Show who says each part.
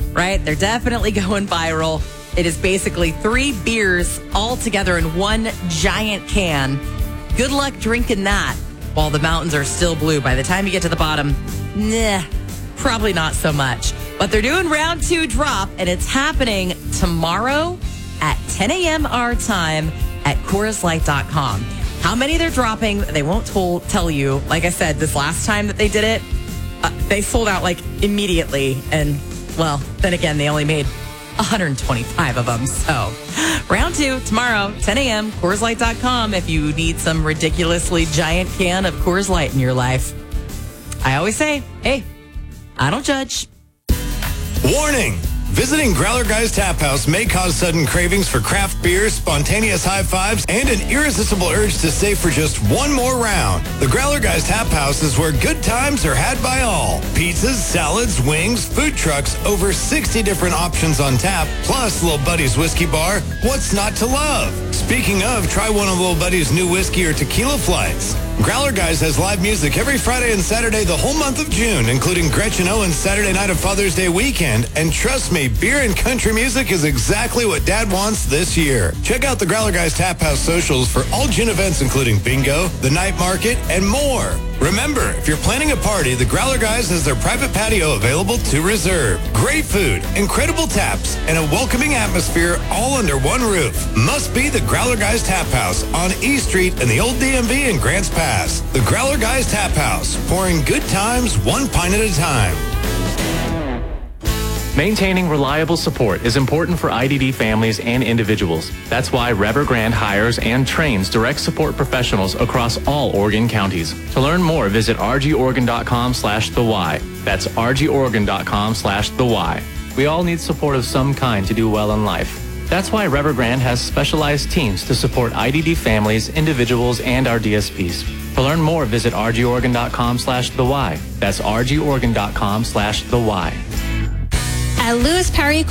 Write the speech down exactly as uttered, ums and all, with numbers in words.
Speaker 1: right? They're definitely going viral. It is basically three beers all together in one giant can. Good luck drinking that while the mountains are still blue. By the time you get to the bottom, nah, probably not so much. But they're doing round two drop, and it's happening tomorrow at ten a.m. our time at Coors Light dot com. How many they're dropping, they won't tell, tell you. Like I said, this last time that they did it, uh, they sold out like immediately. And, well, then again, they only made one hundred twenty-five of them. So, round two, tomorrow, ten a.m., Coors Light dot com, if you need some ridiculously giant can of Coors Light in your life. I always say, hey, I don't judge.
Speaker 2: Warning! Visiting Growler Guys Tap House may cause sudden cravings for craft beers, spontaneous high fives, and an irresistible urge to stay for just one more round. The Growler Guys Tap House is where good times are had by all. Pizzas, salads, wings, food trucks, over sixty different options on tap, plus Little Buddy's Whiskey Bar. What's not to love? Speaking of, try one of Little Buddy's new whiskey or tequila flights. Growler Guys has live music every Friday and Saturday the whole month of June, including Gretchen Owens' Saturday night of Father's Day weekend. And trust me, beer and country music is exactly what Dad wants this year. Check out the Growler Guys Tap House socials for all June events, including bingo, the night market, and more. Remember, if you're planning a party, the Growler Guys has their private patio available to reserve. Great food, incredible taps, and a welcoming atmosphere all under one roof. Must be the Growler Guys Tap House on E Street in the old D M V in Grants Pass. The Growler Guys Tap House, pouring good times one pint at a time.
Speaker 3: Maintaining reliable support is important for I D D families and individuals. That's why Evergrande hires and trains direct support professionals across all Oregon counties. To learn more, visit r g oregon dot com slash the why. That's r g oregon dot com slash the why. We all need support of some kind to do well in life. That's why Evergrande has specialized teams to support I D D families, individuals, and our D S Ps. To learn more, visit r g oregon dot com slash the why. That's r g oregon dot com slash the why.
Speaker 4: At Lewis Perry